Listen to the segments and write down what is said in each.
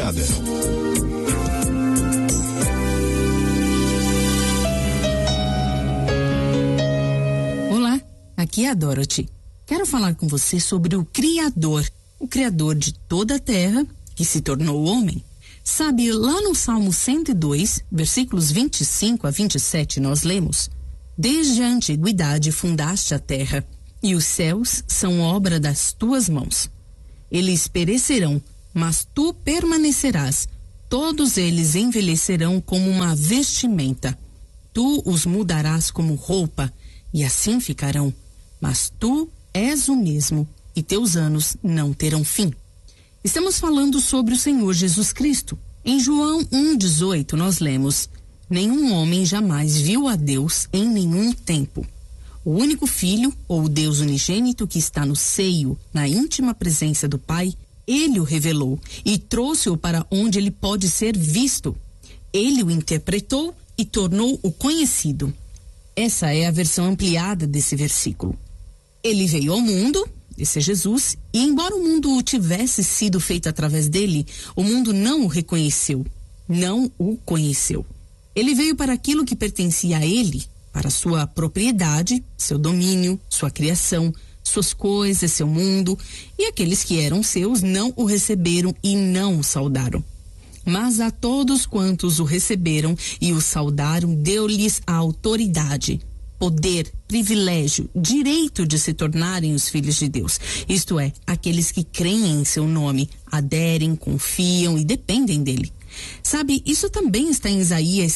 Estrada. Olá, aqui é a Dorothy. Quero falar com você sobre o Criador de toda a terra, que se tornou homem. Sabe, lá no Salmo 102, versículos 25 a 27, nós lemos: Desde a antiguidade fundaste a terra, e os céus são obra das tuas mãos. Eles perecerão, mas tu permanecerás. Todos eles envelhecerão como uma vestimenta. Tu os mudarás como roupa, e assim ficarão. Mas tu és o mesmo, e teus anos não terão fim. Estamos falando sobre o Senhor Jesus Cristo. Em João 1,18 nós lemos: Nenhum homem jamais viu a Deus em nenhum tempo. O único Filho, ou Deus unigênito que está no seio, na íntima presença do Pai, Ele o revelou e trouxe-o para onde ele pode ser visto. Ele o interpretou e tornou-o conhecido. Essa é a versão ampliada desse versículo. Ele veio ao mundo, esse é Jesus, e embora o mundo tivesse sido feito através dele, o mundo não o reconheceu, não o conheceu. Ele veio para aquilo que pertencia a ele, para sua propriedade, seu domínio, sua criação, suas coisas, seu mundo, e aqueles que eram seus não o receberam e não o saudaram. Mas a todos quantos o receberam e o saudaram, deu-lhes a autoridade, poder, privilégio, direito de se tornarem os filhos de Deus. Isto é, aqueles que creem em seu nome, aderem, confiam e dependem dele. Sabe, isso também está em Isaías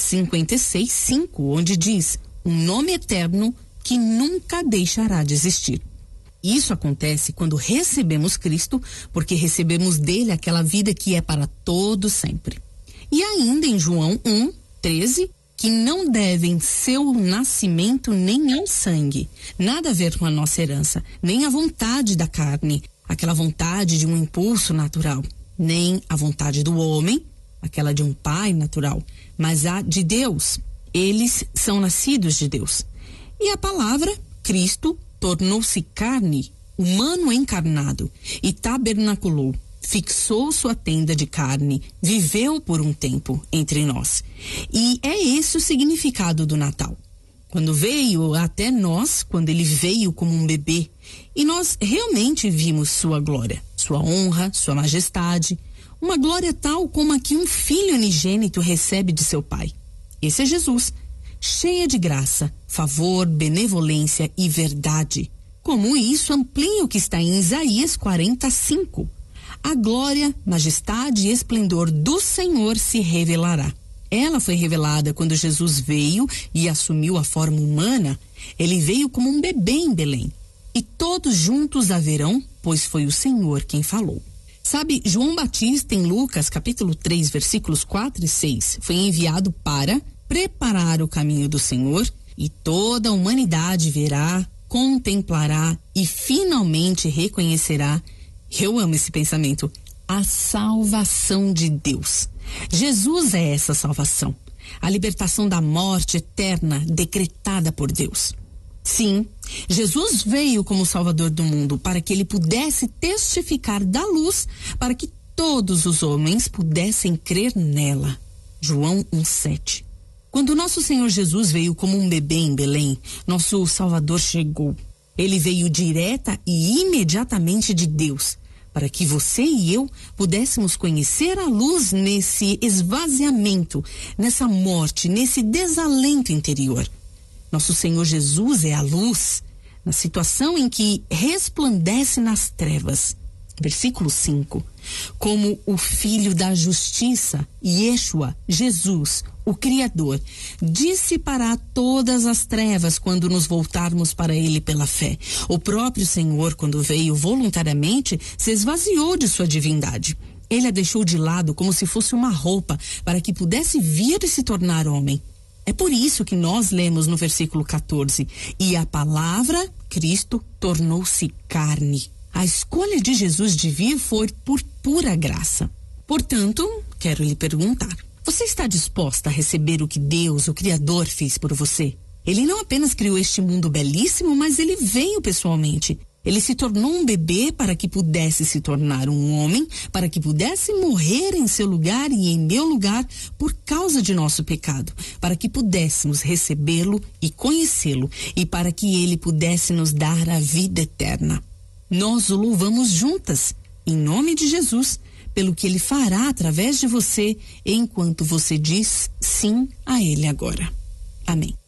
56:5, onde diz: um nome eterno que nunca deixará de existir. Isso acontece quando recebemos Cristo, porque recebemos dele aquela vida que é para todo sempre. E ainda em João 1:13, que não devem seu nascimento nem ao sangue, nada a ver com a nossa herança, nem a vontade da carne, aquela vontade de um impulso natural, nem a vontade do homem, aquela de um pai natural, mas a de Deus. Eles são nascidos de Deus. E a palavra, Cristo, tornou-se carne, humano encarnado, e tabernaculou, fixou sua tenda de carne, viveu por um tempo entre nós. E é esse o significado do Natal. Quando veio até nós, quando ele veio como um bebê, e nós realmente vimos sua glória, sua honra, sua majestade, uma glória tal como a que um filho unigênito recebe de seu pai. Esse é Jesus, cheia de graça, favor, benevolência e verdade. Como isso amplia o que está em Isaías 40:5. A glória, majestade e esplendor do Senhor se revelará. Ela foi revelada quando Jesus veio e assumiu a forma humana. Ele veio como um bebê em Belém. E todos juntos a verão, pois foi o Senhor quem falou. Sabe, João Batista, em Lucas, capítulo 3, versículos 4 e 6, foi enviado para preparar o caminho do Senhor, e toda a humanidade verá, contemplará e finalmente reconhecerá, eu amo esse pensamento, a salvação de Deus. Jesus é essa salvação, a libertação da morte eterna decretada por Deus. Sim, Jesus veio como Salvador do mundo para que ele pudesse testificar da luz, para que todos os homens pudessem crer nela. João 1:7. Quando nosso Senhor Jesus veio como um bebê em Belém, nosso Salvador chegou. Ele veio direta e imediatamente de Deus, para que você e eu pudéssemos conhecer a luz nesse esvaziamento, nessa morte, nesse desalento interior. Nosso Senhor Jesus é a luz, na situação em que resplandece nas trevas. Versículo 5. Como o Filho da Justiça, Yeshua, Jesus, o Criador, dissipará todas as trevas quando nos voltarmos para Ele pela fé. O próprio Senhor, quando veio voluntariamente, se esvaziou de sua divindade. Ele a deixou de lado como se fosse uma roupa, para que pudesse vir e se tornar homem. É por isso que nós lemos no versículo 14, e a palavra, Cristo, tornou-se carne. A escolha de Jesus de vir foi por pura graça. Portanto, quero lhe perguntar, você está disposta a receber o que Deus, o Criador, fez por você? Ele não apenas criou este mundo belíssimo, mas ele veio pessoalmente. Ele se tornou um bebê para que pudesse se tornar um homem, para que pudesse morrer em seu lugar e em meu lugar por causa de nosso pecado, para que pudéssemos recebê-lo e conhecê-lo e para que ele pudesse nos dar a vida eterna. Nós o louvamos juntas, em nome de Jesus, pelo que ele fará através de você enquanto você diz sim a ele agora. Amém.